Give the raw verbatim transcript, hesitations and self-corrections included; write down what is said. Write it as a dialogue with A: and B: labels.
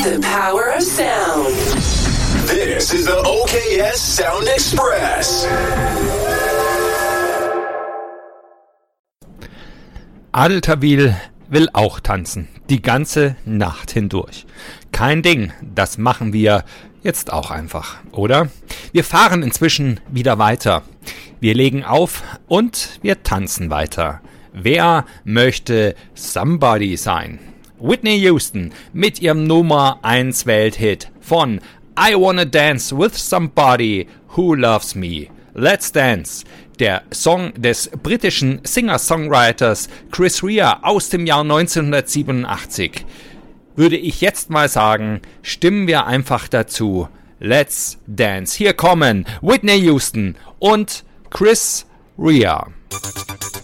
A: The power of sound.
B: This is the O K S Sound Express.
C: Adeltawil will auch tanzen, die ganze Nacht hindurch. Kein Ding, das machen wir jetzt auch einfach, oder? Wir fahren inzwischen wieder weiter. Wir legen auf und wir tanzen weiter. Wer möchte Somebody sein? Whitney Houston mit ihrem Nummer eins Welthit von I Wanna Dance with Somebody Who Loves Me. Let's Dance, der Song des britischen Singer-Songwriters Chris Rea aus dem Jahr neunzehnhundertsiebenundachtzig. Würde ich jetzt mal sagen, stimmen wir einfach dazu. Let's Dance. Hier kommen Whitney Houston und Chris Rea.